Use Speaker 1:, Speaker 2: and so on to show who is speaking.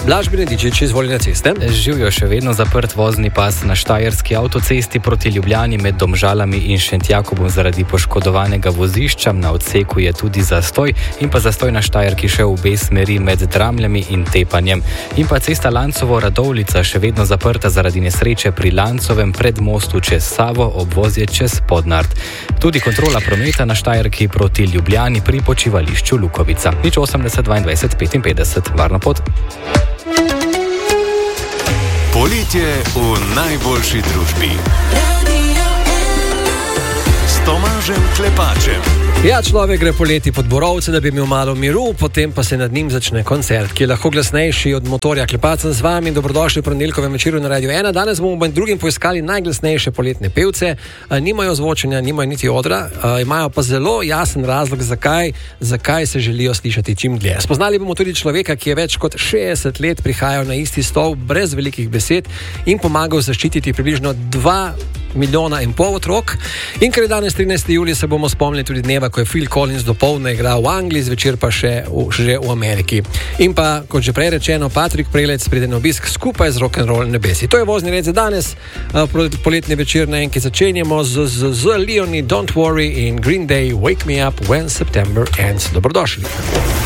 Speaker 1: Blaž Benedičič, izvoli na ceste.
Speaker 2: Živijo še vedno zaprt vozni pas na štajerski avtocesti proti Ljubljani med Domžalami in Šentjakobom zaradi poškodovanega vozišča. Na odseku je tudi zastoj in pa zastoj na Štajerki še v obe smeri med Dramljami in Tepanjem. In pa cesta Lancovo-Radovljica še vedno zaprta zaradi nesreče pri Lancovem pred mostu čez Savo, obvozje čez Podnart. Tudi kontrola prometa na Štajerki proti Ljubljani pri počivališču Lukovica. 80 22 55. Varno pot.
Speaker 3: Poletje v najboljši družbi. S Tomažem Klepačem.
Speaker 1: Ja, človek gre poleti pod borovce, da bi imel malo miru, potem pa se nad njim začne koncert, ki je lahko glasnejši od motorja. Klepacem z vami, dobrodošli v ponedeljkovem večeru na Radio 1. Danes bomo med drugim poiskali najglasnejše poletne pevce. Nimajo zvočenja, nimajo niti odra, imajo pa zelo jasen razlog, zakaj se želijo slišati čim dlje. Spoznali bomo tudi človeka, ki je več kot 60 let prihajal na isti stol brez velikih besed in pomagal zaščititi približno 2,5 milijona otrok. In ker je danes 13. julij, se bomo spomnili tudi dneva, ko je Phil Collins dopoldne igral v Angliji, zvečer pa že v Ameriki. In pa, kot že prej rečeno, Patrik Prelec pride na obisk skupaj z rock'n'roll nebesi. To je vozni red za danes, poletni večer na enki začenjamo z Leonie Don't Worry in Green Day Wake Me Up When September Ends. Dobrodošli.